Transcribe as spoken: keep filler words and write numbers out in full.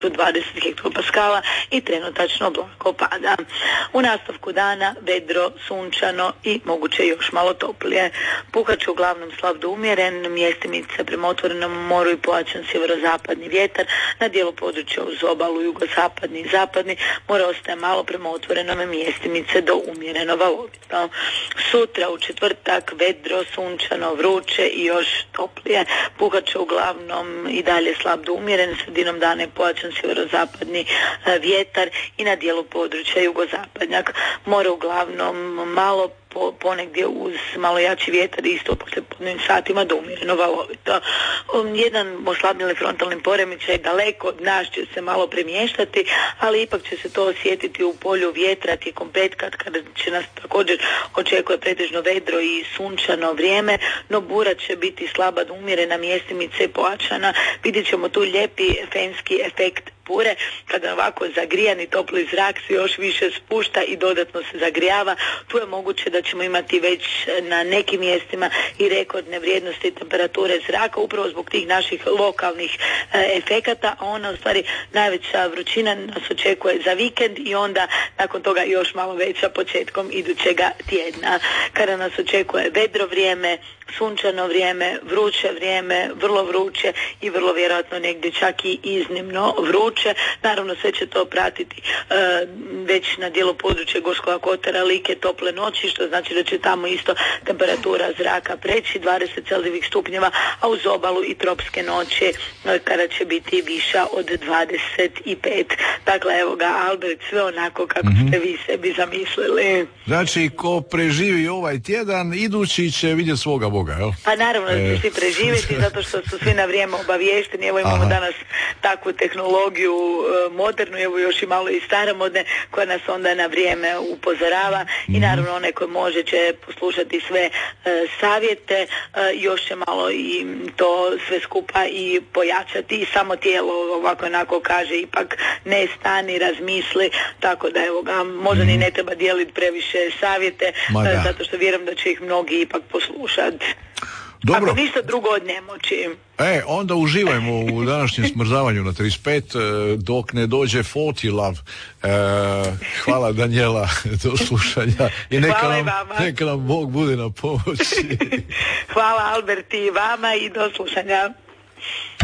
dvadeset hektopaskala i trenutačno blago pada. U nastavku dana vedro, sunčano i moguće još malo toplije. Puhat će uglavnom slab do umjeren, mjestimice prema otvorenom moru i pojačan sjeverozapadni vjetar, na dijelu područja uz obalu jugozapadni i zapadni more ostaje malo prema otvorenom, mjestimice do umjereno valovito. Sutra u četvrtak vedro, sunčano, vruće i još toplije. Puhat će uglavnom i dalje slab do umjeren, sredinom dana je pojačan sjeverozapadni vjetar i na dijelu područja jugozapadnjak. More uglavnom malo po, ponegdje uz malo jači vjetar isto u poslijepodnevnim satima do umjereno valovito. Um, jedan oslabljeni frontalni poremećaj daleko od nas će se malo premještati, ali ipak će se to osjetiti u polju vjetra tijekom petka kada će nas također očekuje pretežno vedro i sunčano vrijeme, no bura će biti slaba do umjerena, mjestimice pojačana. Vidjet ćemo tu lijepi fenski efekt bure, kada ovako zagrijani topli zrak se još više spušta i dodatno se zagrijava. Tu je moguće da ćemo imati već na nekim mjestima i rekordne vrijednosti temperature zraka upravo zbog tih naših lokalnih e, efekata, a ona u stvari najveća vrućina nas očekuje za vikend i onda nakon toga još malo veća početkom idućega tjedna, kada nas očekuje vedro vrijeme, sunčano vrijeme, vruće vrijeme, vrlo vruće i vrlo vjerojatno negdje čak i iznimno vruće. Naravno sve će to pratiti e, već na dijelu područja Gorskog kotara, Like, tople noći, što znači da će tamo isto temperatura zraka preći dvadeset celzijevih stupnjeva, a uz obalu i tropske noći e, kada će biti viša od dvadeset pet. Dakle, evo ga, Albert, sve onako kako mm-hmm. ste vi sebi zamislili. Znači, ko preživi ovaj tjedan, idući će vidjeti svoga Boga, jel? Pa naravno da će e... svi preživjeti, zato što su svi na vrijeme obaviješteni. Evo imamo Aha. danas takvu tehnologiju e, modernu, evo još i malo i staromodne, koja nas onda na vrijeme upozorava mm-hmm. i naravno onaj koji može će poslušati sve e, savjete, e, još će malo i to sve skupa i pojačati i samo tijelo ovako onako kaže ipak ne stani, razmisli, tako da evo ga, možda ni ne treba dijeliti previše savjete, e, zato što vjerujem da će ih mnogi ipak poslušati. Dobro. Ako ništa drugo od nemoći. E, onda uživajmo u današnjem smrzavanju na trideset pet dok ne dođe četrdeset love. E, hvala Danijela, do slušanja. I neka hvala nam, i vama. Neka nam Bog bude na pomoći. Hvala Albert i vama i do slušanja.